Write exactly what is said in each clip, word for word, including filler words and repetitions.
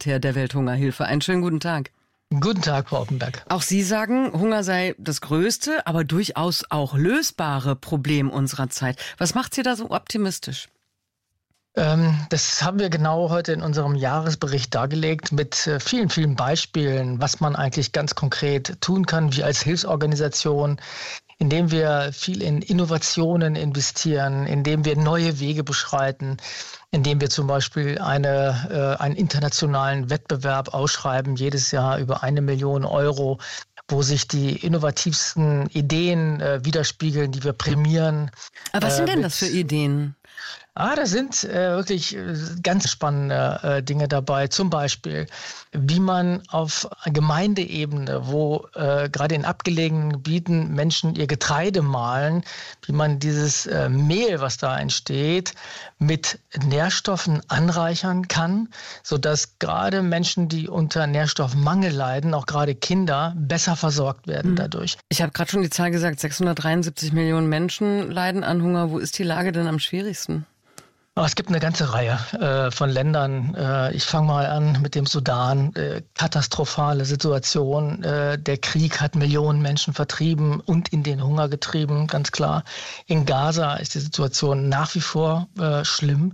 Generalsekretär der Welthungerhilfe. Einen schönen guten Tag. Guten Tag, Frau Oppenberg. Auch Sie sagen, Hunger sei das größte, aber durchaus auch lösbare Problem unserer Zeit. Was macht Sie da so optimistisch? Das haben wir genau heute in unserem Jahresbericht dargelegt mit vielen, vielen Beispielen, was man eigentlich ganz konkret tun kann, wir als Hilfsorganisation, indem wir viel in Innovationen investieren, indem wir neue Wege beschreiten, indem wir zum Beispiel eine, äh, einen internationalen Wettbewerb ausschreiben, jedes Jahr über eine Million Euro, wo sich die innovativsten Ideen äh, widerspiegeln, die wir prämieren. Aber was sind äh, denn das für Ideen? Ah, da sind äh, wirklich äh, ganz spannende äh, Dinge dabei. Zum Beispiel, wie man auf Gemeindeebene, wo äh, gerade in abgelegenen Gebieten Menschen ihr Getreide mahlen, wie man dieses äh, Mehl, was da entsteht, mit Nährstoffen anreichern kann, sodass gerade Menschen, die unter Nährstoffmangel leiden, auch gerade Kinder, besser versorgt werden mhm. dadurch. Ich habe gerade schon die Zahl gesagt, sechshundertdreiundsiebzig Millionen Menschen leiden an Hunger. Wo ist die Lage denn am schwierigsten? Es gibt eine ganze Reihe äh, von Ländern. Äh, ich fange mal an mit dem Sudan. Äh, katastrophale Situation. Äh, der Krieg hat Millionen Menschen vertrieben und in den Hunger getrieben, ganz klar. In Gaza ist die Situation nach wie vor äh, schlimm.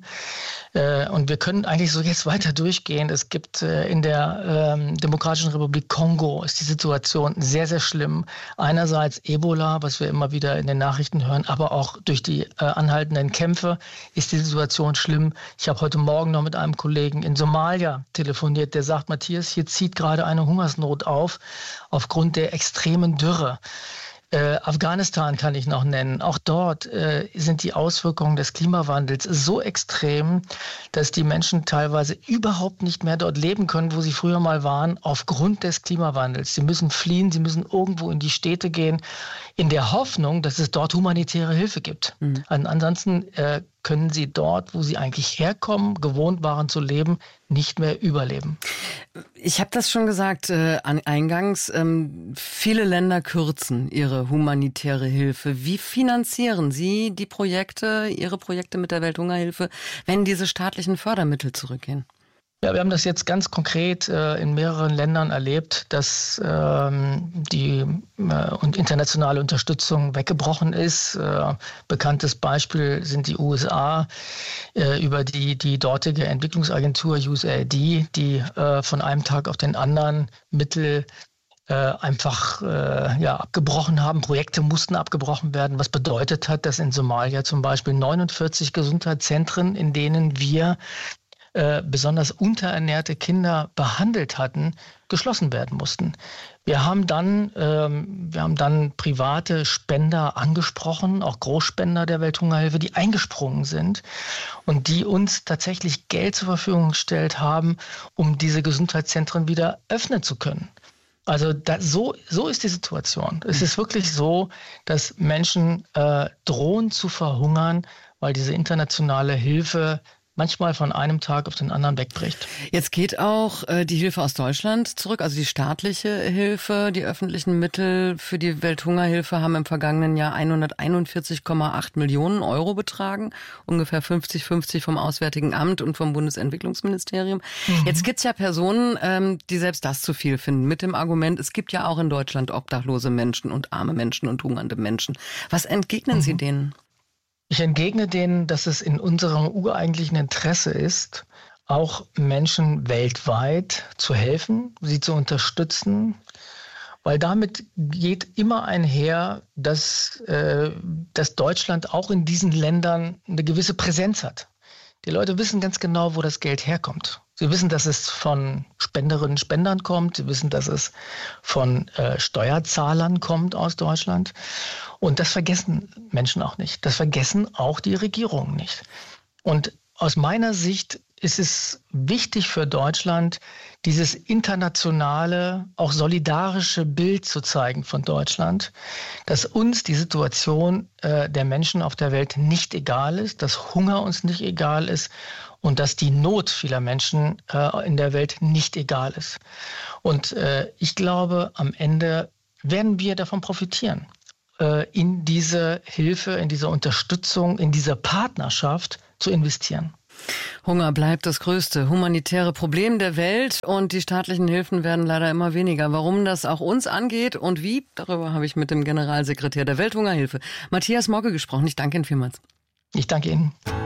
Äh, und wir können eigentlich so jetzt weiter durchgehen. Es gibt äh, in der äh, Demokratischen Republik Kongo ist die Situation sehr, sehr schlimm. Einerseits Ebola, was wir immer wieder in den Nachrichten hören, aber auch durch die äh, anhaltenden Kämpfe ist die Situation schlimm. Ich habe heute Morgen noch mit einem Kollegen in Somalia telefoniert, der sagt, Matthias, hier zieht gerade eine Hungersnot auf, aufgrund der extremen Dürre. Äh, Afghanistan kann ich noch nennen. Auch dort äh, sind die Auswirkungen des Klimawandels so extrem, dass die Menschen teilweise überhaupt nicht mehr dort leben können, wo sie früher mal waren, aufgrund des Klimawandels. Sie müssen fliehen, sie müssen irgendwo in die Städte gehen, in der Hoffnung, dass es dort humanitäre Hilfe gibt. Mhm. Ansonsten äh, können sie dort, wo sie eigentlich herkommen, gewohnt waren zu leben, nicht mehr überleben. Ich habe das schon gesagt äh, eingangs. Ähm, viele Länder kürzen ihre humanitäre Hilfe. Wie finanzieren Sie die Projekte, Ihre Projekte mit der Welthungerhilfe, wenn diese staatlichen Fördermittel zurückgehen? Ja, wir haben das jetzt ganz konkret äh, in mehreren Ländern erlebt, dass ähm, die äh, und internationale Unterstützung weggebrochen ist. Äh, bekanntes Beispiel sind die U S A äh, über die die dortige Entwicklungsagentur U S A I D, die äh, von einem Tag auf den anderen Mittel äh, einfach äh, ja, abgebrochen haben. Projekte mussten abgebrochen werden, was bedeutet hat, dass in Somalia zum Beispiel neunundvierzig Gesundheitszentren, in denen wir Äh, besonders unterernährte Kinder behandelt hatten, geschlossen werden mussten. Wir haben dann, ähm, wir haben dann private Spender angesprochen, auch Großspender der Welthungerhilfe, die eingesprungen sind und die uns tatsächlich Geld zur Verfügung gestellt haben, um diese Gesundheitszentren wieder öffnen zu können. Also da, so, so ist die Situation. Es ist wirklich so, dass Menschen äh, drohen zu verhungern, weil diese internationale Hilfe manchmal von einem Tag auf den anderen wegbricht. Jetzt geht auch äh, die Hilfe aus Deutschland zurück, also die staatliche Hilfe. Die öffentlichen Mittel für die Welthungerhilfe haben im vergangenen Jahr hunderteinundvierzig Komma acht Millionen Euro betragen, ungefähr fünfzig fünfzig vom Auswärtigen Amt und vom Bundesentwicklungsministerium. Mhm. Jetzt gibt's ja Personen, ähm, die selbst das zu viel finden, mit dem Argument, es gibt ja auch in Deutschland obdachlose Menschen und arme Menschen und hungernde Menschen. Was entgegnen mhm. Sie denen? Ich entgegne denen, dass es in unserem ureigentlichen Interesse ist, auch Menschen weltweit zu helfen, sie zu unterstützen, weil damit geht immer einher, dass, äh, dass Deutschland auch in diesen Ländern eine gewisse Präsenz hat. Die Leute wissen ganz genau, wo das Geld herkommt. Sie wissen, dass es von Spenderinnen und Spendern kommt. Sie wissen, dass es von äh, Steuerzahlern kommt aus Deutschland. Und das vergessen Menschen auch nicht. Das vergessen auch die Regierungen nicht. Und aus meiner Sicht ist es wichtig für Deutschland, dieses internationale, auch solidarische Bild zu zeigen von Deutschland, dass uns die Situation äh, der Menschen auf der Welt nicht egal ist, dass Hunger uns nicht egal ist und dass die Not vieler Menschen äh, in der Welt nicht egal ist. Und äh, ich glaube, am Ende werden wir davon profitieren, äh, in diese Hilfe, in diese Unterstützung, in diese Partnerschaft zu investieren. Hunger bleibt das größte humanitäre Problem der Welt und die staatlichen Hilfen werden leider immer weniger. Warum das auch uns angeht und wie, darüber habe ich mit dem Generalsekretär der Welthungerhilfe, Matthias Mogge, gesprochen. Ich danke Ihnen vielmals. Ich danke Ihnen.